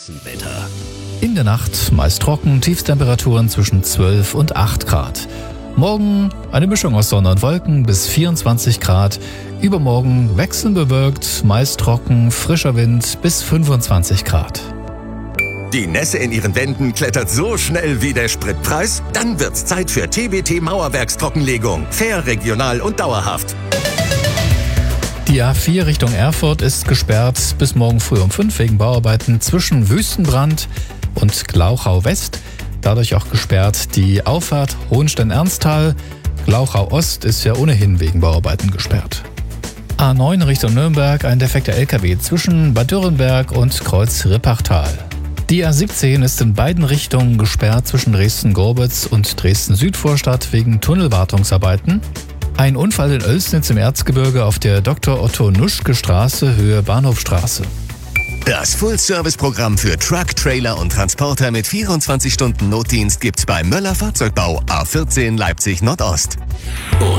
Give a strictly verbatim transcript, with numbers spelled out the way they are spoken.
Wetter. In der Nacht meist trocken, Tiefstemperaturen zwischen zwölf und acht Grad. Morgen eine Mischung aus Sonne und Wolken bis vierundzwanzig Grad. Übermorgen wechselnd bewölkt, meist trocken, frischer Wind bis fünfundzwanzig Grad. Die Nässe in Ihren Wänden klettert so schnell wie der Spritpreis? Dann wird's Zeit für T B T Mauerwerkstrockenlegung. Fair, regional und dauerhaft. Die A vier Richtung Erfurt ist gesperrt bis morgen früh um fünf wegen Bauarbeiten zwischen Wüstenbrand und Glauchau West. Dadurch auch gesperrt die Auffahrt Hohenstein-Ernsthal. Glauchau Ost ist ja ohnehin wegen Bauarbeiten gesperrt. A neun Richtung Nürnberg, ein defekter L K W zwischen Bad Dürrenberg und Kreuz Rippachtal. Die A siebzehn ist in beiden Richtungen gesperrt zwischen Dresden-Gorbitz und Dresden-Südvorstadt wegen Tunnelwartungsarbeiten. Ein Unfall in Oelsnitz im Erzgebirge auf der Doktor Otto Nuschke Straße, Höhe Bahnhofstraße. Das Full-Service-Programm für Truck, Trailer und Transporter mit vierundzwanzig Stunden Notdienst gibt's bei Möller Fahrzeugbau A vierzehn Leipzig Nordost.